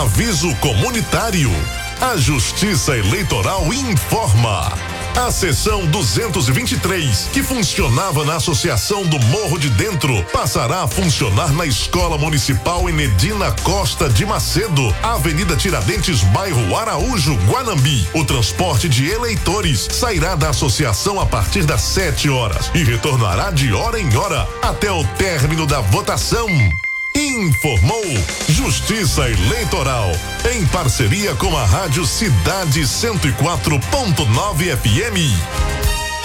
Aviso comunitário. A Justiça Eleitoral informa. A seção 223, que funcionava na Associação do Morro de Dentro, passará a funcionar na Escola Municipal Enedina Costa de Macedo, Avenida Tiradentes, bairro Araújo, Guanambi. O transporte de eleitores sairá da associação a partir das 7 horas e retornará de hora em hora até o término da votação. Informou Justiça Eleitoral, em parceria com a Rádio Cidade 104.9 FM.